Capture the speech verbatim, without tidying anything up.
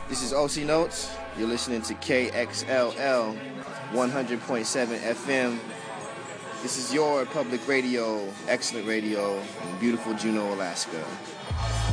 This is O C Notes. You're listening to K X L L one hundred point seven F M. This is your public radio, excellent radio in beautiful Juneau, Alaska.